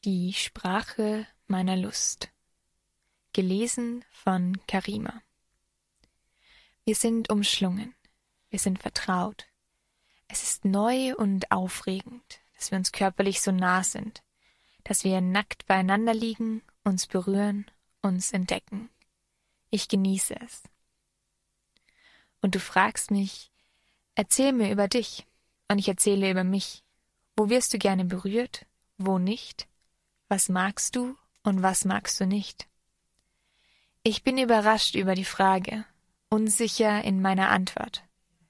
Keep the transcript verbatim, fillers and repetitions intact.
Die Sprache meiner Lust. Gelesen von Karima. Wir sind umschlungen, wir sind vertraut. Es ist neu und aufregend, dass wir uns körperlich so nah sind, dass wir nackt beieinander liegen, uns berühren, uns entdecken. Ich genieße es. Und du fragst mich, erzähl mir über dich, und ich erzähle über mich. Wo wirst du gerne berührt, wo nicht? Was magst du und was magst du nicht? Ich bin überrascht über die Frage, unsicher in meiner Antwort.